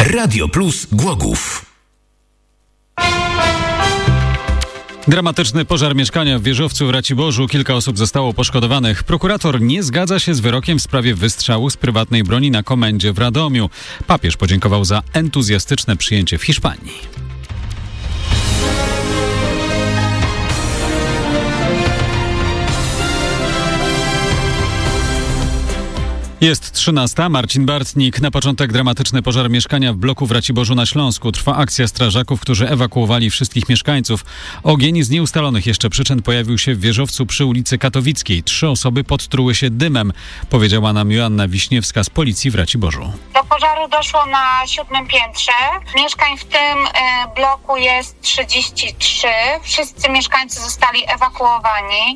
Radio Plus Głogów. Dramatyczny pożar mieszkania w Wieżowcu w Raciborzu. Kilka osób zostało poszkodowanych. Prokurator nie zgadza się z wyrokiem w sprawie wystrzału z prywatnej broni na komendzie w Radomiu. Papież podziękował za entuzjastyczne przyjęcie w Hiszpanii. Jest 13. Marcin Bartnik. Na początek dramatyczny pożar mieszkania w bloku w Raciborzu na Śląsku. Trwa akcja strażaków, którzy ewakuowali wszystkich mieszkańców. Ogień z nieustalonych jeszcze przyczyn pojawił się w Wieżowcu przy ulicy Katowickiej. 3 osoby podtruły się dymem, powiedziała nam Joanna Wiśniewska z policji w Raciborzu. Do pożaru doszło na 7. piętrze. Mieszkań w tym bloku jest 33. Wszyscy mieszkańcy zostali ewakuowani.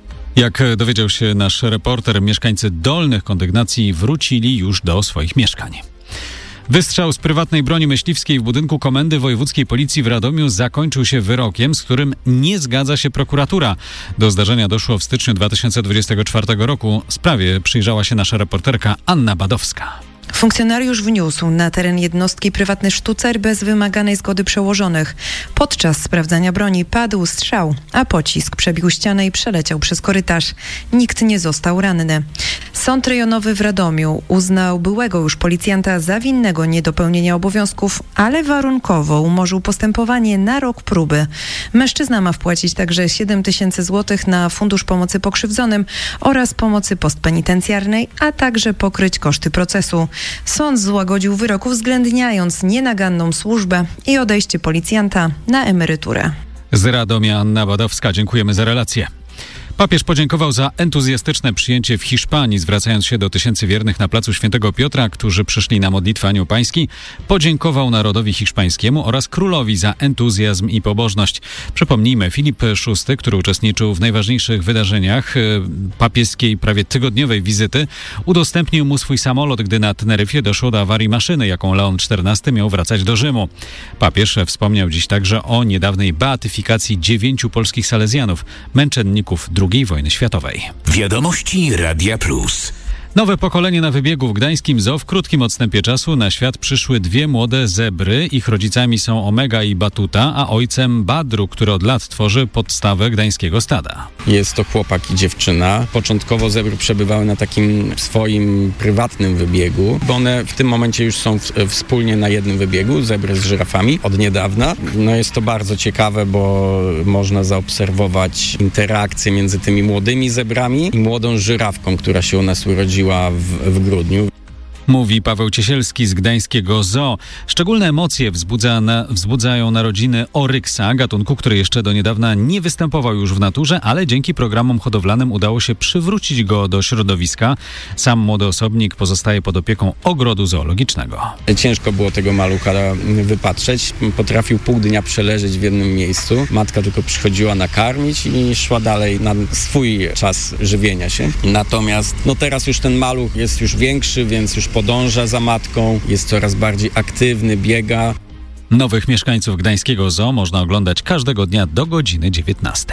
Jak dowiedział się nasz reporter, mieszkańcy dolnych kondygnacji wrócili już do swoich mieszkań. Wystrzał z prywatnej broni myśliwskiej w budynku Komendy Wojewódzkiej Policji w Radomiu zakończył się wyrokiem, z którym nie zgadza się prokuratura. Do zdarzenia doszło w styczniu 2024 roku. Sprawie przyjrzała się nasza reporterka Anna Badowska. Funkcjonariusz wniósł na teren jednostki prywatny sztucer bez wymaganej zgody przełożonych. Podczas sprawdzania broni padł strzał, a pocisk przebił ścianę i przeleciał przez korytarz. Nikt nie został ranny. Sąd rejonowy w Radomiu uznał byłego już policjanta za winnego niedopełnienia obowiązków, ale warunkowo umorzył postępowanie na rok próby. Mężczyzna ma wpłacić także 7 000 złotych na Fundusz Pomocy Pokrzywdzonym oraz pomocy postpenitencjarnej, a także pokryć koszty procesu. Sąd złagodził wyrok, uwzględniając nienaganną służbę i odejście policjanta na emeryturę. Z Radomia Anna Badowska, dziękujemy za relację. Papież podziękował za entuzjastyczne przyjęcie w Hiszpanii, zwracając się do tysięcy wiernych na placu Świętego Piotra, którzy przyszli na modlitwę Anioł Pański. Podziękował narodowi hiszpańskiemu oraz królowi za entuzjazm i pobożność. Przypomnijmy, Filip VI, który uczestniczył w najważniejszych wydarzeniach papieskiej prawie tygodniowej wizyty, udostępnił mu swój samolot, gdy na Teneryfie doszło do awarii maszyny, jaką Leon XIV miał wracać do Rzymu. Papież wspomniał dziś także o niedawnej beatyfikacji 9 polskich salezjanów, męczenników II wojny światowej. Wiadomości Radia Plus. Nowe pokolenie na wybiegu w gdańskim zoo. W krótkim odstępie czasu na świat przyszły 2 młode zebry. Ich rodzicami są Omega i Batuta, a ojcem Badru, który od lat tworzy podstawę gdańskiego stada. Jest to chłopak i dziewczyna. Początkowo zebry przebywały na takim swoim prywatnym wybiegu, bo one w tym momencie już są wspólnie na jednym wybiegu, zebry z żyrafami od niedawna. No jest to bardzo ciekawe, bo można zaobserwować interakcję między tymi młodymi zebrami i młodą żyrawką, która się u nas urodziła w grudniu. Mówi Paweł Ciesielski z gdańskiego zoo. Szczególne emocje wzbudzają narodziny oryksa, gatunku, który jeszcze do niedawna nie występował już w naturze, ale dzięki programom hodowlanym udało się przywrócić go do środowiska. Sam młody osobnik pozostaje pod opieką ogrodu zoologicznego. Ciężko było tego malucha wypatrzeć. Potrafił pół dnia przeleżeć w jednym miejscu. Matka tylko przychodziła nakarmić i szła dalej na swój czas żywienia się. Natomiast teraz już ten maluch jest już większy, więc już podąża za matką, jest coraz bardziej aktywny, biega. Nowych mieszkańców gdańskiego zoo można oglądać każdego dnia do godziny 19.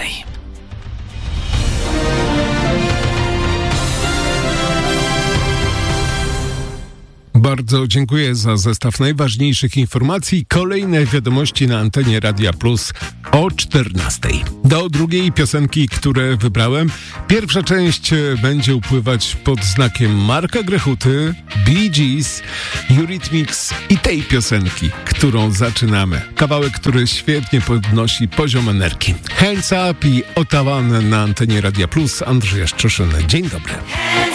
Bardzo dziękuję za zestaw najważniejszych informacji. Kolejne wiadomości na antenie Radia Plus o 14. Do drugiej piosenki, które wybrałem. Pierwsza część będzie upływać pod znakiem Marka Grechuty, Bee Gees, Eurythmics i tej piosenki, którą zaczynamy. Kawałek, który świetnie podnosi poziom energii. Hands Up i Otawan na antenie Radia Plus. Andrzej Szczeszyn. Dzień dobry.